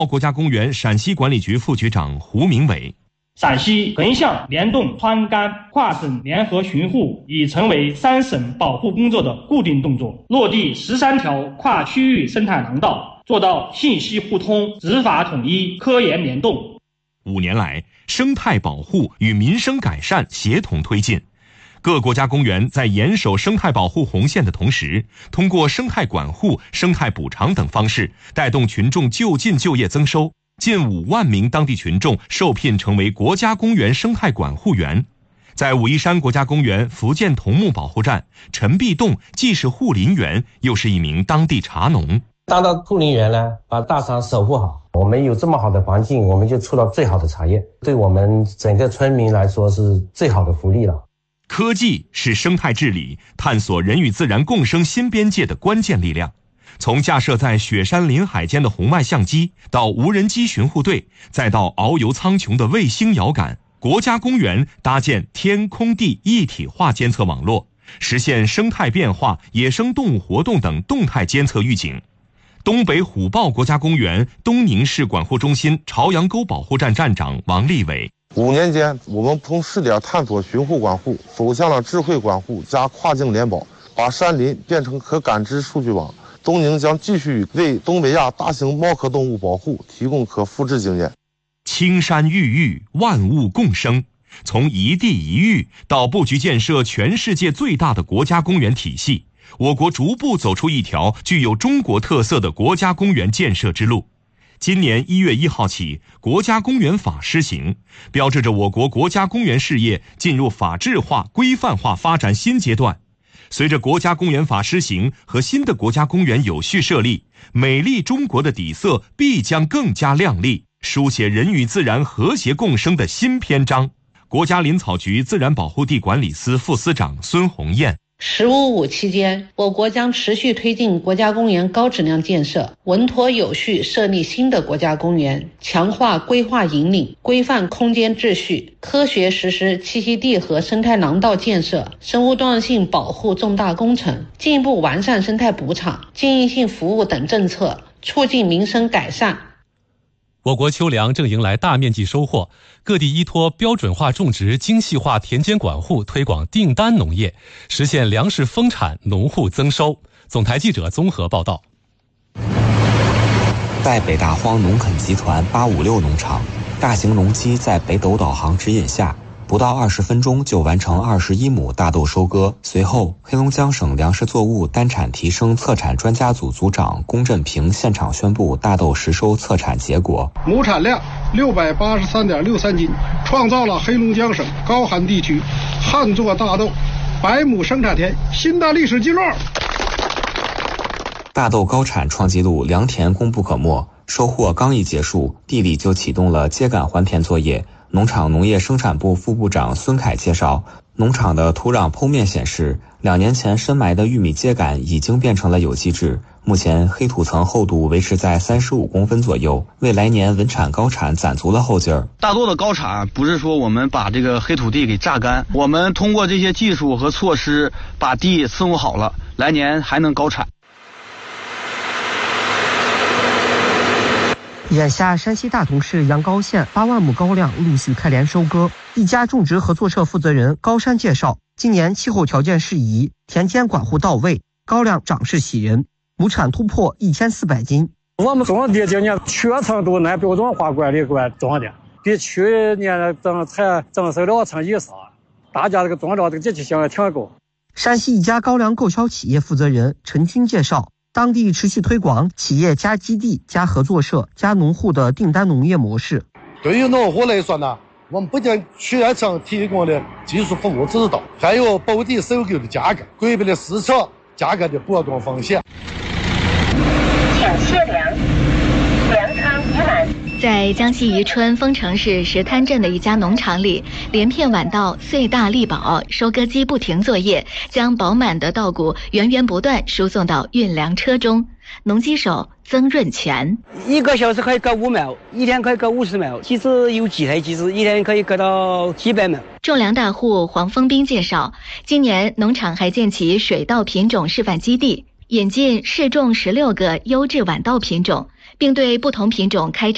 国家公园陕西管理局副局长胡明伟。 陕西横向联动川甘跨省联合巡护已成为3省保护工作的固定动作，落地13条跨区域生态廊道，做到信息互通、执法统一、科研联动。 5年来，生态保护与民生改善协同推进，各国家公园在严守生态保护红线的同时，通过生态管护、生态补偿等方式，带动群众就近就业增收。近5万名当地群众受聘成为国家公园生态管护员。在武夷山国家公园福建桐木保护站，陈必栋既是护林员，又是一名当地茶农。 当到护林员呢，把大茶守护好，我们有这么好的环境，我们就出了最好的茶叶，对我们整个村民来说是最好的福利了。 科技是生态治理、探索人与自然共生新边界的关键力量。从架设在雪山林海间的红外相机，到无人机巡护队，再到遨游苍穹的卫星遥感，国家公园搭建天空地一体化监测网络，实现生态变化、野生动物活动等动态监测预警。东北虎豹国家公园东宁市管护中心朝阳沟保护站站长王立伟 ：5年间，我们从试点探索巡护管护，走向了智慧管护加跨境联保，把山林变成可感知数据网。东宁将继续为东北亚大型猫科动物保护提供可复制经验。 青山郁郁，万物共生。从一地一域到布局建设全世界最大的国家公园体系，我国逐步走出一条具有中国特色的国家公园建设之路。今年1月1号起，国家公园法施行，标志着我国国家公园事业进入法治化、规范化发展新阶段。随着国家公园法施行和新的国家公园有序设立，美丽中国的底色必将更加亮丽，书写人与自然和谐共生的新篇章。国家林草局自然保护地管理司副司长孙红艳 “15+5”期间，我国将持续推进国家公园高质量建设，稳妥有序设立新的国家公园，强化规划引领，规范空间秩序，科学实施栖息地和生态廊道建设、生物多样性保护重大工程，进一步完善生态补偿、经营性服务等政策，促进民生改善。 我国秋粮正迎来大面积收获，各地依托标准化种植、精细化田间管护，推广订单农业，实现粮食丰产、农户增收。总台记者综合报道。 在北大荒农垦集团856农场，大型农机在北斗导航指引下，不到20分钟就完成21亩大豆收割。随后，黑龙江省粮食作物单产提升策产专家组组长龚振平现场宣布大豆实收测产结果： 亩产量683.63斤，创造了黑龙江省高寒地区旱作大豆100亩生产田新的历史记录。 大豆高产创纪录，良田功不可没。收获刚一结束，地里就启动了秸秆还田作业。农场农业生产部副部长孙凯介绍，农场的土壤剖面显示，2年前深埋的玉米秸秆已经变成了有机质，目前黑土层厚度维持在35公分左右，为来年稳产高产攒足了后劲儿。 大豆的高产不是说我们把这个黑土地给榨干，我们通过这些技术和措施把地伺候好了，来年还能高产。 眼下，山西大同市阳高县8万亩高粱陆续开镰收割。一家种植合作社负责人高山介绍，今年气候条件适宜，田间管护到位，高粱长势喜人，亩产突破1400斤。 我们种的今年全程都按标准化管理种的，比去年增收2成以上，大家这个种植这个积极性也挺高。 山西一家高粱购销企业负责人陈军介绍，当地持续推广企业加基地、加合作社、加农户的订单农业模式。 对于农户来说呢，我们不仅全程提供的技术服务指导，还有保底收购的价格，规避了市场价格的波动风险。 请卸粮，粮仓已满。在江西宜春丰城市石滩镇的一家农场里，连片晚稻穗大力饱，收割机不停作业，将饱满的稻谷源源不断输送到运粮车中。农机手曾润全 ，1个小时可以割5亩，一天可以割50亩，其实有几台机子，一天可以割到几百亩。 种粮大户黄峰斌介绍，今年农场还建起水稻品种示范基地，引进试种16个优质晚稻品种，并对不同品种开展